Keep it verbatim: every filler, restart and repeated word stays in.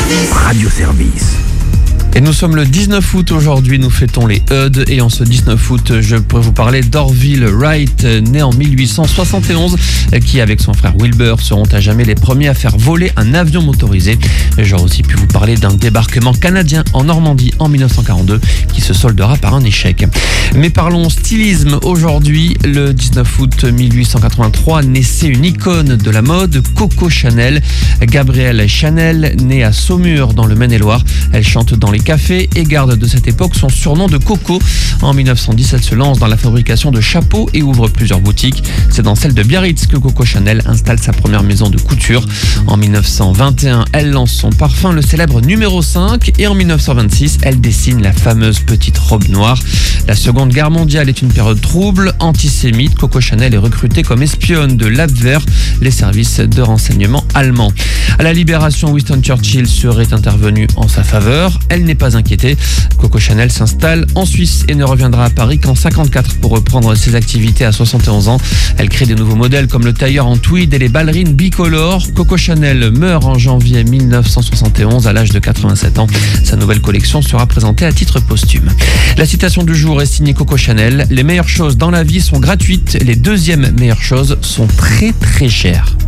Radio Service. Et nous sommes le dix-neuf août aujourd'hui, nous fêtons les Eudes et en ce dix-neuf août, je pourrais vous parler d'Orville Wright, né en mille huit cent soixante et onze, qui avec son frère Wilbur seront à jamais les premiers à faire voler un avion motorisé. J'aurais aussi pu vous parler d'un débarquement canadien en Normandie en mille neuf cent quarante-deux qui se soldera par un échec. Mais parlons stylisme aujourd'hui, le dix-neuf août mille huit cent quatre-vingt-trois naissait une icône de la mode, Coco Chanel. Gabrielle Chanel, née à Saumur dans le Maine-et-Loire, elle chante dans les cafés et garde de cette époque son surnom de Coco. En mille neuf cent dix, elle se lance dans la fabrication de chapeaux et ouvre plusieurs boutiques. C'est dans celle de Biarritz que Coco Chanel installe sa première maison de couture. En mille neuf cent vingt et un, elle lance son parfum, le célèbre numéro cinq, et en mille neuf cent vingt-six, elle dessine la fameuse petite robe noire. La Seconde Guerre mondiale est une période trouble, antisémite. Coco Chanel est recrutée comme espionne de l'Abwehr, les services de renseignement allemands. À la Libération, Winston Churchill serait intervenu en sa faveur. Elle n'est pas inquiétée. Coco Chanel s'installe en Suisse et ne reviendra à Paris qu'en cinquante-quatre pour reprendre ses activités à soixante et onze ans. Elle crée des nouveaux modèles comme le tailleur en tweed et les ballerines bicolores. Coco Chanel meurt en janvier mille neuf cent soixante et onze à l'âge de quatre-vingt-sept ans. Sa nouvelle collection sera présentée à titre posthume. La citation du jour est signée Coco Chanel. Les meilleures choses dans la vie sont gratuites. Les deuxièmes meilleures choses sont très très chères.